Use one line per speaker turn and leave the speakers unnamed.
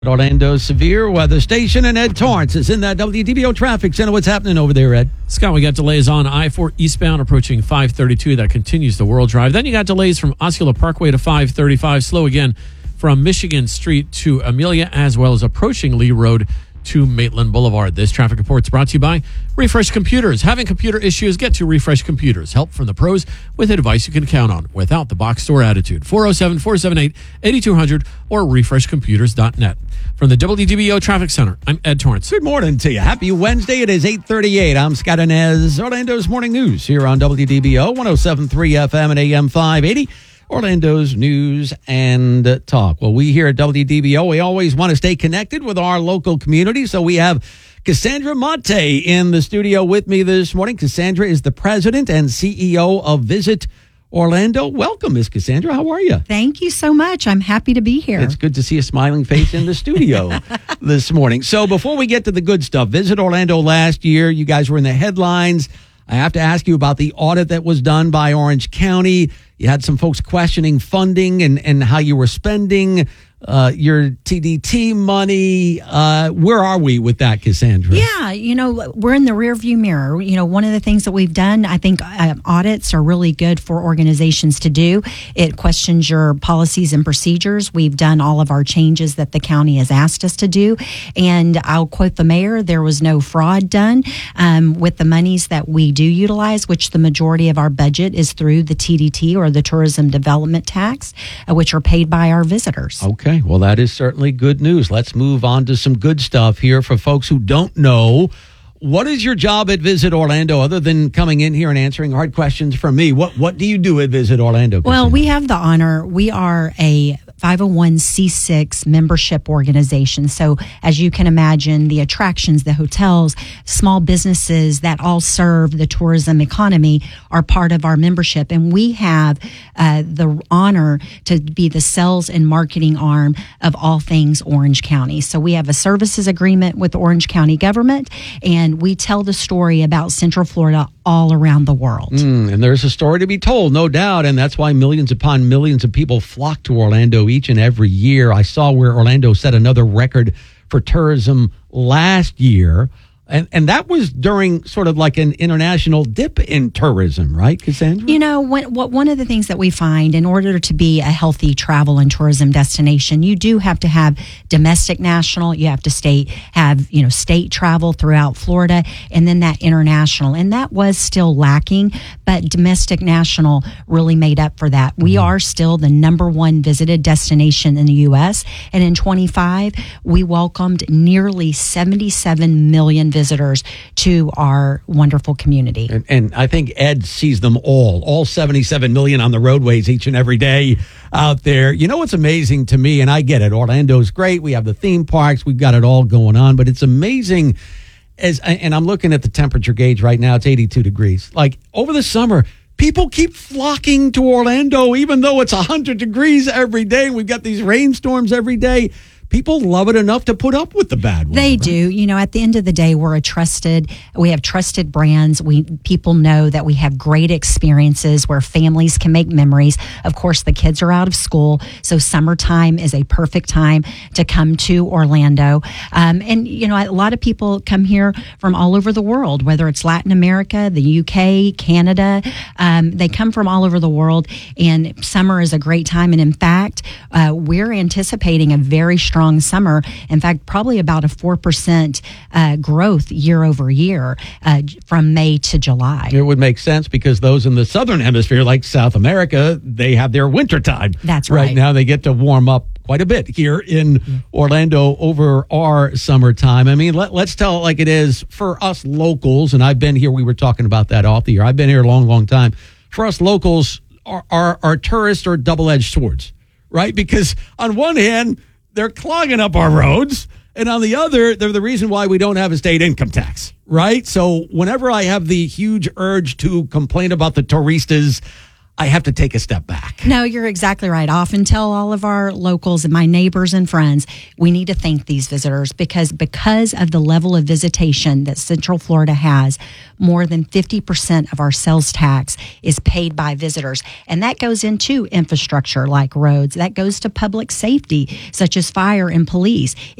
Orlando's severe weather station, and Ed Torrance is in that WDBO traffic center. What's happening over there, Ed?
Scott, we got delays on I-4 eastbound approaching 532. That continues the World Drive. Then you got delays from Osceola Parkway to 535. Slow again from Michigan Street to Amelia, as well as approaching Lee Road to Maitland Boulevard. This traffic report is brought to you by Refresh Computers. Having computer issues? Get to Refresh Computers. Help from the pros with advice you can count on without the box store attitude. 407-478-8200 or refreshcomputers.net. From the WDBO Traffic Center, I'm Ed Torrance.
Good morning to you. Happy Wednesday. It is 8:38. I'm Scott Inez. Orlando's Morning News here on WDBO 107.3 FM and AM 580. Orlando's News and Talk. Well, we here at WDBO, we always want to stay connected with our local community. So we have Cassandra Monte in the studio with me this morning. Cassandra is the president and CEO of Visit Orlando. Welcome, Miss Cassandra. How are you?
Thank you so much. I'm happy to be here.
It's good to see a smiling face in the studio this morning. So before we get to the good stuff, Visit Orlando last year, you guys were in the headlines. I have to ask you about the audit that was done by Orange County. You had some folks questioning funding and how you were spending your TDT money. Where are we with that, Cassandra?
Yeah, we're in the rearview mirror. One of the things that we've done, I think audits are really good for organizations to do. It questions your policies and procedures. We've done all of our changes that the county has asked us to do. And I'll quote the mayor, there was no fraud done with the monies that we do utilize, which the majority of our budget is through the TDT or the Tourism Development Tax, which are paid by our visitors.
Okay, well, that is certainly good news. Let's move on to some good stuff here for folks who don't know. What is your job at Visit Orlando other than coming in here and answering hard questions from me? What do you do at Visit Orlando, Cassandra?
Well, we have the honor. We are a 501c6 membership organization. So as you can imagine, the attractions, the hotels, small businesses that all serve the tourism economy are part of our membership. And we have the honor to be the sales and marketing arm of all things Orange County. So we have a services agreement with the Orange County government, and we tell the story about Central Florida all around the world.
And there's a story to be told, no doubt, and that's why millions upon millions of people flock to Orlando each and every year. I saw where Orlando set another record for tourism last year, and that was during sort of like an international dip in tourism, right, Cassandra?
One of the things that we find, in order to be a healthy travel and tourism destination, you do have to have domestic, national. You have to have state travel throughout Florida, and then that international. And that was still lacking, but domestic, national really made up for that. We are still the number one visited destination in the U.S., and in 25, we welcomed nearly 77 million visitors to our wonderful community.
And I think Ed sees them all 77 million on the roadways each and every day out there. You know what's amazing to me, and I get it, Orlando's great. We have the theme parks. We've got it all going on, but it's amazing and I'm looking at the temperature gauge right now. It's 82 degrees. Like over the summer, people keep flocking to Orlando, even though it's 100 degrees every day. We've got these rainstorms every day. People love it enough to put up with the bad weather.
They do. At the end of the day, we have trusted brands. People know that we have great experiences where families can make memories. Of course, the kids are out of school, so summertime is a perfect time to come to Orlando. A lot of people come here from all over the world, whether it's Latin America, the UK, Canada. They come from all over the world, and summer is a great time. And in fact, we're anticipating a very strong summer. In fact, probably about a 4% growth year over year from May to July.
It would make sense because those in the southern hemisphere, like South America, they have their winter time.
That's right.
Right now, they get to warm up quite a bit here in Orlando over our summertime. I mean, let's tell it like it is for us locals. And I've been here. We were talking about that off the year. I've been here a long, long time. For us locals, our tourists are double-edged swords, right? Because on one hand, they're clogging up our roads, and on the other, they're the reason why we don't have a state income tax, right? So whenever I have the huge urge to complain about the touristas, I have to take a step back.
No, you're exactly right. I often tell all of our locals and my neighbors and friends, we need to thank these visitors because of the level of visitation that Central Florida has, more than 50% of our sales tax is paid by visitors. And that goes into infrastructure like roads. That goes to public safety, such as fire and police.